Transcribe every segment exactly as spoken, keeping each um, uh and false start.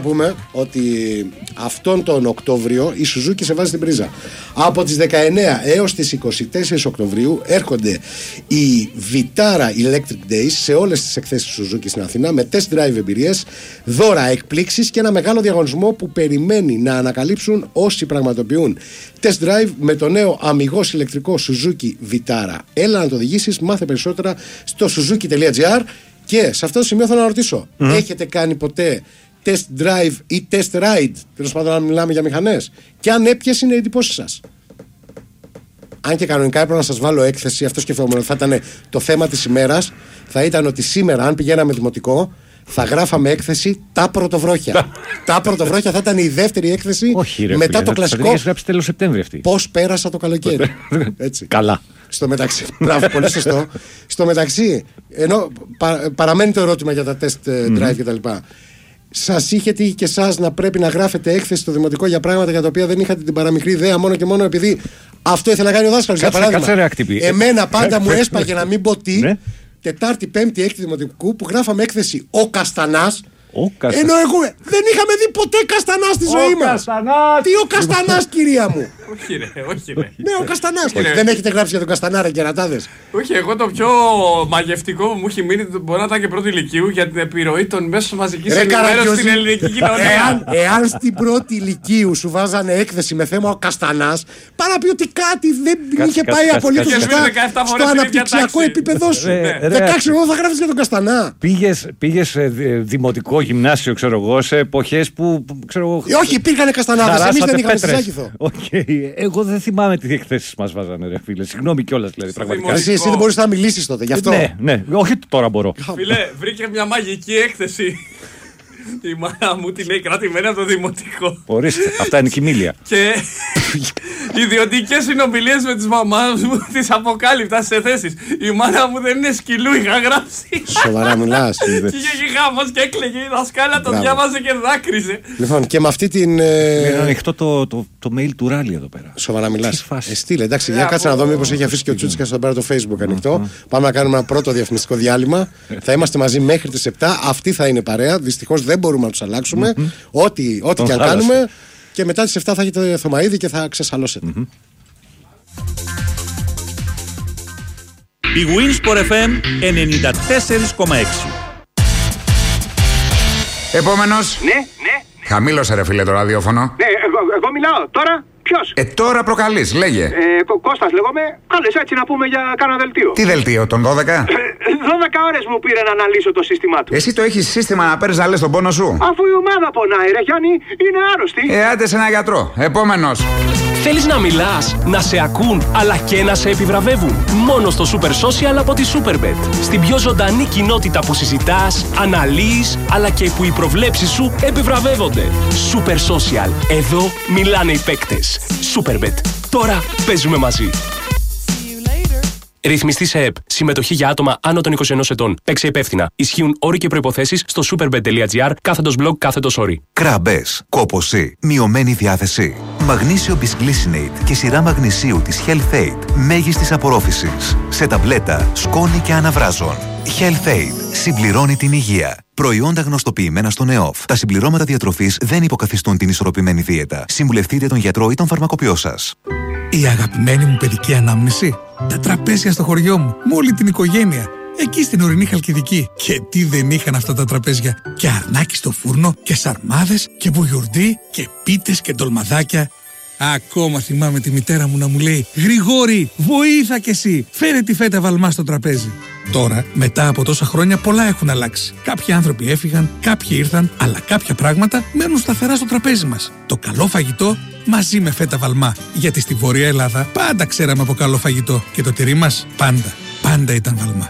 πούμε ότι αυτόν τον Οκτώβριο η Suzuki σε βάζει στην πρίζα. Από τις δεκαεννέα έως τις είκοσι τέσσερις Οκτωβρίου έρχονται οι Vitara Electric Days σε όλες τις εκθέσεις Suzuki στην Αθήνα με test drive εμπειρίες, δώρα, εκπλήξεις και ένα μεγάλο διαγωνισμό που περιμένει να ανακαλύψουν όσοι πραγματοποιούν test drive με το νέο αμιγώς ηλεκτρικό Suzuki Vitara. Έλα να το οδηγήσεις, μάθε περισσότερα στο suzuki.gr. Και σε αυτό το σημείο θέλω να ρωτήσω, mm. έχετε κάνει ποτέ test drive ή test ride, τέλος πάντων να μιλάμε για μηχανές, και αν έπιες είναι οι εντυπώσεις σας? Αν και κανονικά έπρεπε να σας βάλω έκθεση, αυτό σκεφτόμουν ότι θα ήταν το θέμα της ημέρας, θα ήταν ότι σήμερα αν πηγαίναμε δημοτικό θα γράφαμε έκθεση τα πρωτοβρόχια. Τα πρωτοβρόχια θα ήταν η δεύτερη έκθεση. Όχι, ρε, μετά φίλε, το κλασικό. Θα γράψει τέλος Σεπτέμβρη αυτή. Πώς πέρασα το καλοκαίρι. Έτσι. Καλά. Στο μεταξύ, μπράβο, πολύ σωστό. Στο μεταξύ, ενώ πα, παραμένει το ερώτημα για τα test drive mm-hmm. κτλ. Σας είχε τύχει και εσάς να πρέπει να γράφετε έκθεση στο δημοτικό για πράγματα για τα οποία δεν είχατε την παραμικρή ιδέα μόνο και μόνο επειδή αυτό ήθελε να κάνει ο δάσκαλος? Για παράδειγμα, εμένα πάντα μου έσπαγε να μην πω τι. Τετάρτη, Πέμπτη, Έκτη Δημοτικού που γράφαμε έκθεση ο Καστανάς. Ο Καστα... Ενώ εγώ δεν είχαμε δει ποτέ Καστανά στη ζωή μας. Τι ο Καστανάς, κυρία μου? Όχι ρε, όχι ρε. Ναι, ο Καστανάς. Δεν έχετε γράψει για τον Καστανά, ρε κερατάδες? Όχι, εγώ το πιο μαγευτικό που μου έχει μείνει μπορεί να ήταν και πρώτη ηλικίου για την επιρροή των μέσων μαζικής ενημέρωσης στην ελληνική κοινωνία. Εάν, εάν στην πρώτη ηλικίου σου βάζανε έκθεση με θέμα ο Καστανάς, παρά πει ότι κάτι δεν είχε πάει απολύτως σωστά στο αναπτυξιακό επίπεδο σου. δεκαέξι εγώ θα γράφεις για τον Καστανά. Πήγες δημοτικό γυμνάσιο, ξέρω εγώ, σε εποχές που. Ξέρω εγώ, όχι, υπήρχαν Καστανάδες. Εμείς δεν είχαμε στη Ζάκηθο. Okay. Εγώ δεν θυμάμαι τι εκθέσεις μας βάζανε, ρε φίλε. Συγγνώμη κιόλας, δηλαδή. Πραγματικά. Εσύ, εσύ δεν μπορείς να μιλήσεις τότε γι' αυτό. Ναι, ναι, όχι τώρα μπορώ. Φίλε, βρήκε μια μαγική έκθεση. Η μάνα μου την λέει κρατημένη από το δημοτικό. Ορίστε, αυτά είναι κοιμήλια. Και ιδιωτικές συνομιλίες με τις μαμάς μου τις αποκάλυπτα σε θέσεις. Η μάνα μου δεν είναι σκυλού, είχα γράψει. Σοβαρά μιλάς? Και είχε χάμος και έκλαιγε η δασκάλα, το διάβαζε και δάκρυζε. Λοιπόν, και με αυτή την. Είναι ανοιχτό το, το, το mail του Ράλι εδώ πέρα. Σοβαρά μιλάς? Ε, στείλε, εντάξει, για κάτσε να δω μήπως έχει αφήσει και ο Τσούτσικας εδώ πέρα το Facebook ανοιχτό. Πάμε να κάνουμε ένα πρώτο διαφημιστικό διάλειμμα. Θα είμαστε μαζί μέχρι τις επτά. Αυτή θα είναι παρέα. Δυστυχώς δεν μπορούμε να τους αλλάξουμε. Mm-hmm. Ό,τι, ό,τι και αν κάνουμε. Και μετά τις επτά θα έχετε Θωμαΐδη και θα ξεσαλώσετε. Mm-hmm. Η Winsport εφ εμ ενενήντα τέσσερα κόμμα έξι. Επόμενος. Ναι, ναι. Χαμήλωσε ρε φίλε το ραδιόφωνο. Ναι, εγώ, εγώ μιλάω. Τώρα ποιος? Ε, τώρα προκαλείς, λέγε. Ε, Κω, Κώστας λέγομαι. Κάλες έτσι να πούμε για κάνα δελτίο. Τι δελτίο, τον δώδεκα? δώδεκα ώρες μου πήρε να αναλύσω το σύστημά του. Εσύ το έχεις σύστημα να παίρνεις να λες τον πόνο σου? Αφού η ομάδα πονάει ρε Γιάννη, είναι άρρωστη. Ε, άντε σε ένα γιατρό. Επόμενος. Θέλεις να μιλάς, να σε ακούν, αλλά και να σε επιβραβεύουν? Μόνο στο Super Social από τη Superbet. Στην πιο ζωντανή κοινότητα που συζητάς, αναλύεις, αλλά και που οι προβλέψεις σου επιβραβεύονται. Super Social. Εδώ μιλάνε οι παίκτες. Superbet. Τώρα παίζουμε μαζί. Ρυθμιστή σε ΕΠ. Συμμετοχή για άτομα άνω των είκοσι ενός ετών. Παίξε υπεύθυνα. Ισχύουν όροι και προϋποθέσεις στο superbet.gr κάθετος blog κάθετος όροι. Κράμπες, κόπωση, μειωμένη διάθεση. Μαγνήσιο Bisglycinate και σειρά μαγνησίου της Health Aid μέγιστης απορρόφησης. Σε ταμπλέτα, σκόνη και αναβράζων. Health Aid συμπληρώνει την υγεία. Προϊόντα γνωστοποιημένα στον ΕΟΦ. Τα συμπληρώματα διατροφής δεν υποκαθιστούν την ισορροπημένη δίαιτα. Συμβουλευτείτε τον γιατρό ή τον φαρμακοποιό σας. Η αγαπημένη μου παιδική ανάμνηση. Τα τραπέζια στο χωριό μου, με όλη την οικογένεια. Εκεί στην ορεινή Χαλκιδική. Και τι δεν είχαν αυτά τα τραπέζια. Και αρνάκι στο φούρνο, και σαρμάδες, και μπουγιουρντί, και πίτες και ντολμαδάκια. Ακόμα θυμάμαι τη μητέρα μου να μου λέει «Γρηγόρη, βοήθα κι εσύ, φέρε τη φέτα βαλμά στο τραπέζι». Τώρα, μετά από τόσα χρόνια, πολλά έχουν αλλάξει. Κάποιοι άνθρωποι έφυγαν, κάποιοι ήρθαν, αλλά κάποια πράγματα μένουν σταθερά στο τραπέζι μας. Το καλό φαγητό μαζί με φέτα βαλμά. Γιατί στη Βόρεια Ελλάδα πάντα ξέραμε από καλό φαγητό και το τυρί μας πάντα, πάντα ήταν βαλμά.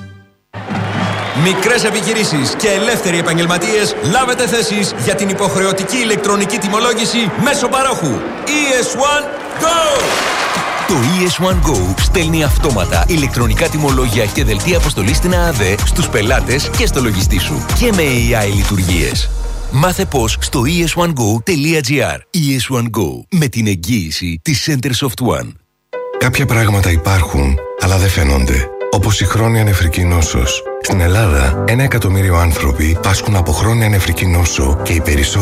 Μικρές επιχειρήσεις και ελεύθεροι επαγγελματίες, λάβετε θέσεις για την υποχρεωτική ηλεκτρονική τιμολόγηση μέσω παρόχου. ι ες ουάν Go! Το ι ες ουάν Go στέλνει αυτόματα ηλεκτρονικά τιμολόγια και δελτία αποστολής στην ΑΑΔΕ στους πελάτες και στο λογιστή σου και με έι άι λειτουργίες. Μάθε πώς στο ι ες ουάν γκο τελεία τζι άρ. ι ες ουάν Go, με την εγγύηση της Centersoft One. Κάποια πράγματα υπάρχουν, αλλά δεν φαίνονται. Όπως η χρόνια νεφρική νόσος. Στην Ελλάδα, ένα εκατομμύριο άνθρωποι πάσχουν από χρόνια νεφρική νόσο και οι περισσότεροι